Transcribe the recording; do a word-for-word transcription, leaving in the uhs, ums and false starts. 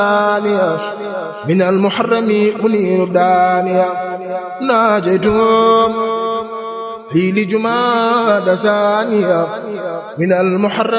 من المحرم منير دانيا ناجيتهم في لجماد ثانية من المحرم